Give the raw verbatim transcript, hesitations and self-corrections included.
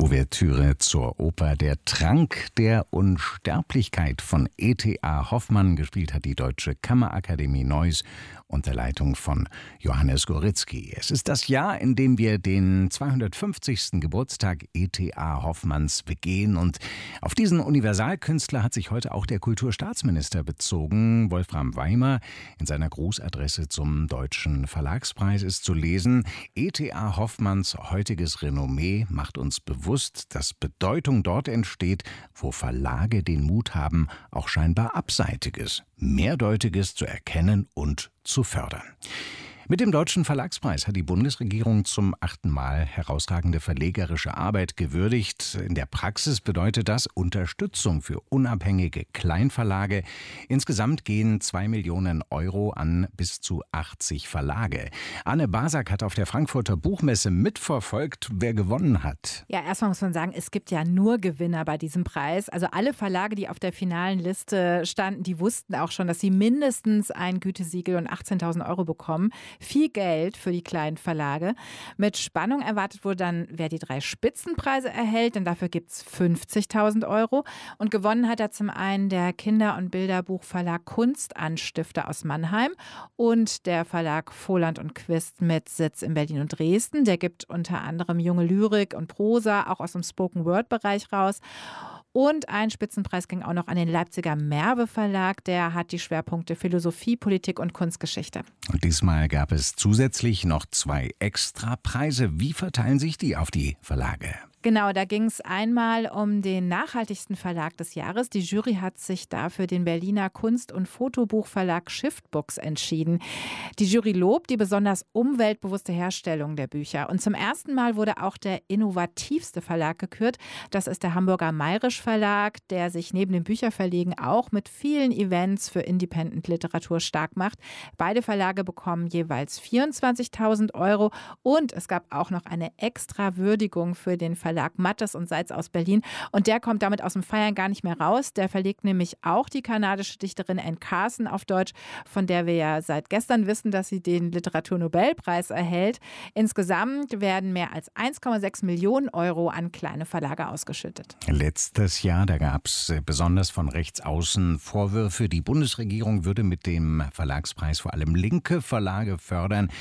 Ouvertüre zur Oper Der Trank der Unsterblichkeit von E T A Hoffmann. Gespielt hat die Deutsche Kammerakademie Neuss unter Leitung von Johannes Goritzky. Es ist das Jahr, in dem wir den zweihundertfünfzigsten Geburtstag E T A Hoffmanns begehen. Und auf diesen Universalkünstler hat sich heute auch der Kulturstaatsminister bezogen. Wolfram Weimer. In seiner Grußadresse zum Deutschen Verlagspreis ist zu lesen: E T A Hoffmanns heutiges Renommee macht uns bewusst, dass Bedeutung dort entsteht, wo Verlage den Mut haben, auch scheinbar Abseitiges, Mehrdeutiges zu erkennen und zu fördern. Mit dem Deutschen Verlagspreis hat die Bundesregierung zum achten Mal herausragende verlegerische Arbeit gewürdigt. In der Praxis bedeutet das Unterstützung für unabhängige Kleinverlage. Insgesamt gehen zwei Millionen Euro an bis zu achtzig Verlage. Anne Basak hat auf der Frankfurter Buchmesse mitverfolgt, wer gewonnen hat. Ja, erstmal muss man sagen, es gibt ja nur Gewinner bei diesem Preis. Also alle Verlage, die auf der finalen Liste standen, die wussten auch schon, dass sie mindestens ein Gütesiegel und achtzehntausend Euro bekommen. Viel Geld für die kleinen Verlage. Mit Spannung erwartet wurde dann, wer die drei Spitzenpreise erhält, denn dafür gibt es fünfzigtausend Euro. Und gewonnen hat er zum einen der Kinder- und Bilderbuchverlag Kunstanstifter aus Mannheim und der Verlag Voland und Quist mit Sitz in Berlin und Dresden. Der gibt unter anderem junge Lyrik und Prosa, auch aus dem Spoken-Word-Bereich raus. Und ein Spitzenpreis ging auch noch an den Leipziger Merve Verlag. Der hat die Schwerpunkte Philosophie, Politik und Kunstgeschichte. Und diesmal gab es zusätzlich noch zwei Extrapreise. Wie verteilen sich die auf die Verlage? Genau, da ging es einmal um den nachhaltigsten Verlag des Jahres. Die Jury hat sich dafür den Berliner Kunst- und Fotobuchverlag Shiftbooks entschieden. Die Jury lobt die besonders umweltbewusste Herstellung der Bücher. Und zum ersten Mal wurde auch der innovativste Verlag gekürt. Das ist der Hamburger Mayrisch Verlag, der sich neben dem Bücherverlegen auch mit vielen Events für Independent-Literatur stark macht. Beide Verlage bekommen jeweils vierundzwanzigtausend Euro. Und es gab auch noch eine extra Würdigung für den Verlag Verlag Mattes und Seitz aus Berlin. Und der kommt damit aus dem Feiern gar nicht mehr raus. Der verlegt nämlich auch die kanadische Dichterin Anne Carson auf Deutsch, von der wir ja seit gestern wissen, dass sie den Literaturnobelpreis erhält. Insgesamt werden mehr als eins Komma sechs Millionen Euro an kleine Verlage ausgeschüttet. Letztes Jahr, da gab es besonders von rechts außen Vorwürfe, die Bundesregierung würde mit dem Verlagspreis vor allem linke Verlage fördern.